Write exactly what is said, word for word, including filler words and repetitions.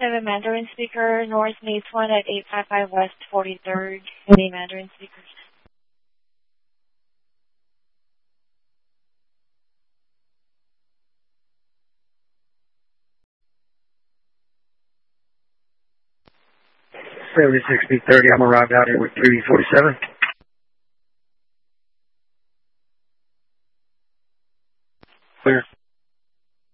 seven Mandarin speaker, North Maze one at eight five five West forty-third, any Mandarin speakers. seventy-six B thirty, I'm arrived out here with three B forty-seven. Clear.